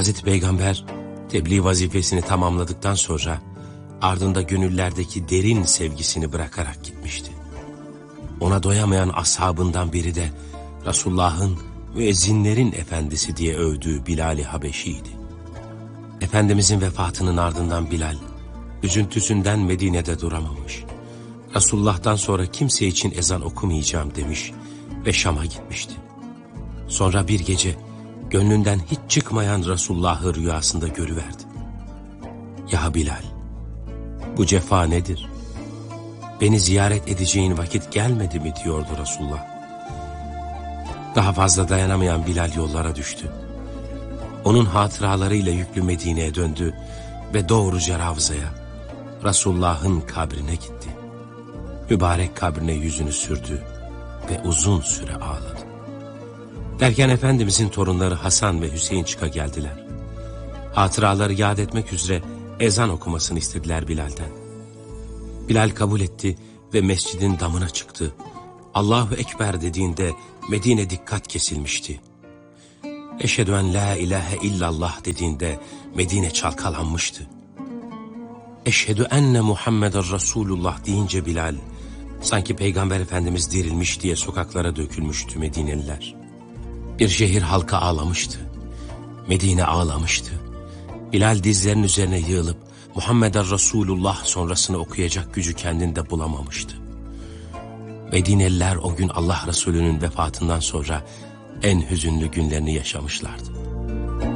Hazreti Peygamber tebliğ vazifesini tamamladıktan sonra ardında gönüllerdeki derin sevgisini bırakarak gitmişti. Ona doyamayan ashabından biri de Resulullah'ın müezzinlerin efendisi diye övdüğü Bilal-i Habeşi'ydi. Efendimizin vefatının ardından Bilal, üzüntüsünden Medine'de duramamış. Resulullah'tan sonra kimse için ezan okumayacağım demiş ve Şam'a gitmişti. Sonra bir gece gönlünden hiç çıkmayan Resulullah'ı rüyasında görüverdi. Ya Bilal, bu cefa nedir? Beni ziyaret edeceğin vakit gelmedi mi diyordu Resulullah. Daha fazla dayanamayan Bilal yollara düştü. Onun hatıralarıyla yüklü Medine'ye döndü ve doğruca Ravza'ya, Resulullah'ın kabrine gitti. Mübarek kabrine yüzünü sürdü ve uzun süre ağladı. Derken Efendimizin torunları Hasan ve Hüseyin çıka geldiler. Hatıraları yad etmek üzere ezan okumasını istediler Bilal'den. Bilal kabul etti ve mescidin damına çıktı. Allahu Ekber dediğinde Medine dikkat kesilmişti. Eşhedü en la ilahe illallah dediğinde Medine çalkalanmıştı. Eşhedü enne Muhammeden Resulullah deyince Bilal, sanki Peygamber Efendimiz dirilmiş diye sokaklara dökülmüştü Medineliler. Bir şehir halkı ağlamıştı. Medine ağlamıştı. Bilal dizlerinin üzerine yığılıp Muhammeden Resulullah sonrasını okuyacak gücü kendinde bulamamıştı. Medineliler o gün Allah Resulü'nün vefatından sonra en hüzünlü günlerini yaşamışlardı.